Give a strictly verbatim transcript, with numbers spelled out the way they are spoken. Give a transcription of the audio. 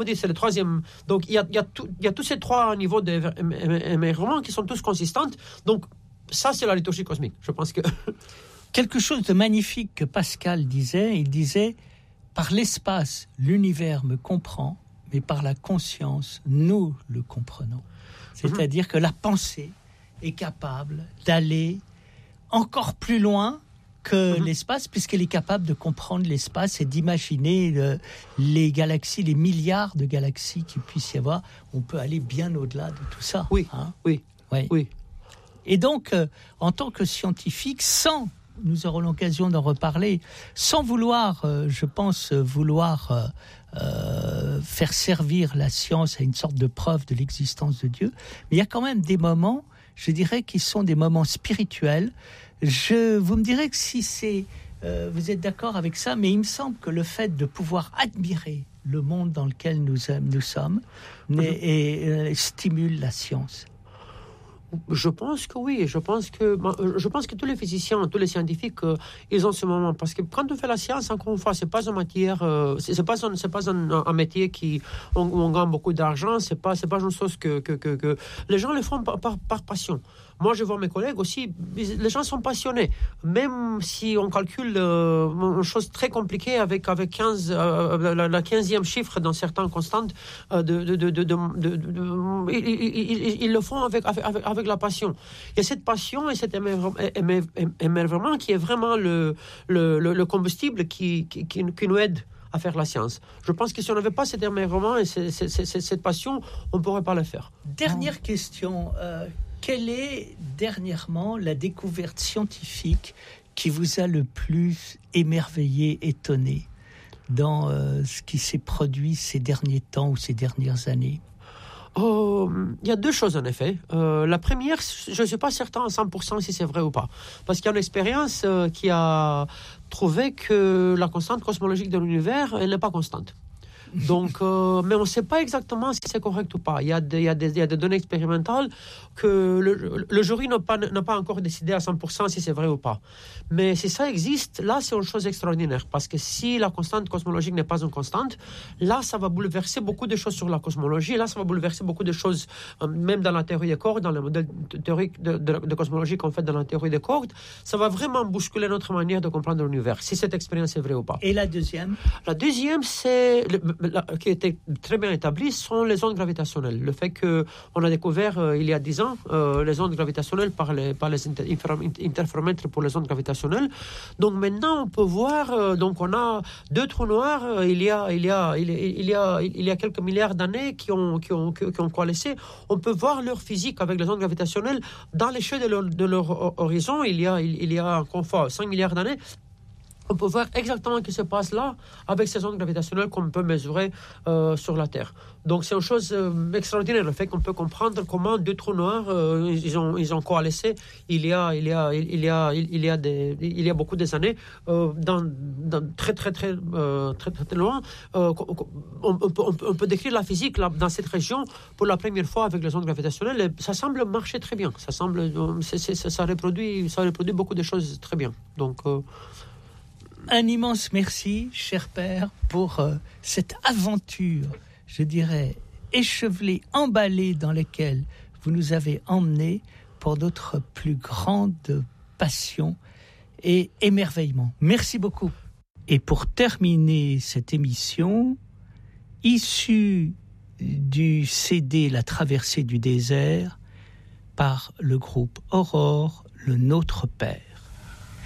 c'est le troisième. Donc, il y a, il y a, tout, il y a tous ces trois niveaux d'émerveillement qui sont tous consistants. Donc, ça, c'est la liturgie cosmique. Je pense que... Quelque chose de magnifique que Pascal disait, il disait « Par l'espace, l'univers me comprend, mais par la conscience, nous le comprenons. » C'est-à-dire que la pensée est capable d'aller encore plus loin que mmh. l'espace, puisqu'elle est capable de comprendre l'espace et d'imaginer le, les galaxies, les milliards de galaxies qu'il puisse y avoir. On peut aller bien au-delà de tout ça. Oui, hein oui, oui. oui. Et donc, euh, en tant que scientifique, sans, nous aurons l'occasion d'en reparler, sans vouloir, euh, je pense, vouloir euh, euh, faire servir la science à une sorte de preuve de l'existence de Dieu, mais il y a quand même des moments, je dirais, qui sont des moments spirituels. Je, vous me direz que si c'est, euh, vous êtes d'accord avec ça, mais il me semble que le fait de pouvoir admirer le monde dans lequel nous, nous sommes mmh. et, et, euh, stimule la science. Je pense que oui, je pense que, je pense que tous les physiciens, tous les scientifiques, euh, ils ont ce moment. Parce que quand on fait la science, encore une fois, c'est pas une matière, euh, c'est, c'est pas, un, c'est pas un, un métier qui, on, on gagne beaucoup d'argent, c'est pas, c'est pas une chose que, que, que, que les gens le font par, par, par passion. Moi, je vois mes collègues aussi, les gens sont passionnés. Même si on calcule euh, une chose très compliquée avec, avec quinze, euh, la, la quinzième chiffre dans certaines constantes, euh, de, de, de, de, de, de, de, ils, ils, ils le font avec, avec, avec la passion. Il y a cette passion et cet émerveillement qui est vraiment le, le, le, le combustible qui, qui, qui, qui nous aide à faire la science. Je pense que si on n'avait pas cet émerveillement et cette, cette, cette, cette passion, on ne pourrait pas le faire. Dernière oh. question. Euh, quelle est, dernièrement, la découverte scientifique qui vous a le plus émerveillé, étonné dans euh, ce qui s'est produit ces derniers temps ou ces dernières années ? Oh, il y a deux choses en effet. Euh, la première, je ne suis pas certain à cent pour cent si c'est vrai ou pas. Parce qu'il y a une expérience euh, qui a trouvé que la constante cosmologique de l'univers, elle n'est pas constante. Donc, euh, mais on ne sait pas exactement si c'est correct ou pas. Il y a des, il y a des, il y a des données expérimentales que le, le jury n'a pas, n'a pas encore décidé à cent pour cent si c'est vrai ou pas. Mais si ça existe, là, c'est une chose extraordinaire. Parce que si la constante cosmologique n'est pas une constante, là, ça va bouleverser beaucoup de choses sur la cosmologie. Là, ça va bouleverser beaucoup de choses, euh, même dans la théorie des cordes, dans le modèle théorique de, de, de cosmologie qu'on fait dans la théorie des cordes. Ça va vraiment bousculer notre manière de comprendre l'univers, si cette expérience est vraie ou pas. Et la deuxième ? La deuxième, c'est... Le, La, qui était très bien établi, sont les ondes gravitationnelles. Le fait qu'on a découvert euh, il y a dix ans euh, les ondes gravitationnelles par les, par les inter, interféromètres pour les ondes gravitationnelles. Donc maintenant, on peut voir, euh, donc on a deux trous noirs, euh, il, y a, il, y a, il, y a, il, y a, il y a quelques milliards d'années qui ont, qui ont, qui, qui ont coalescé. On peut voir leur physique avec les ondes gravitationnelles dans l'échelle de leur, de leur horizon. Il y a, il, il y a encore une fois cinq milliards d'années. On peut voir exactement ce qui se passe là avec ces ondes gravitationnelles qu'on peut mesurer euh, sur la Terre. Donc c'est une chose euh, extraordinaire, le fait qu'on peut comprendre comment deux trous noirs euh, ils ont ils ont coalescé il y a il y a il y a il y a des il y a beaucoup des années euh, dans, dans très très très euh, très très loin. Euh, on, on, peut, on peut décrire la physique là, dans cette région pour la première fois avec les ondes gravitationnelles. Et ça semble marcher très bien. Ça semble c'est, c'est, ça reproduit ça reproduit beaucoup de choses très bien. Donc euh, un immense merci, cher père, pour euh, cette aventure, je dirais, échevelée, emballée, dans laquelle vous nous avez emmenés pour notre plus grande passion et émerveillement. Merci beaucoup. Et pour terminer cette émission, issue du C D La traversée du désert, par le groupe Aurore, le Notre Père.